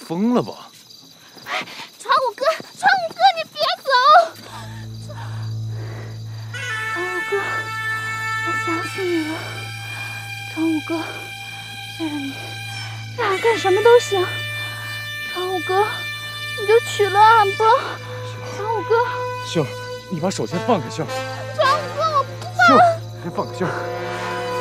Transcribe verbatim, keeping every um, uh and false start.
疯了吧？ 哎，传武哥，传武哥，你别走！传武哥，我想死你了。传武哥，为了你，让俺干什么都行。传武哥，你就娶了俺吧。传武哥， 秀儿，你把手先放开，秀儿。 传武哥，我不放。 秀儿，先放开，秀儿。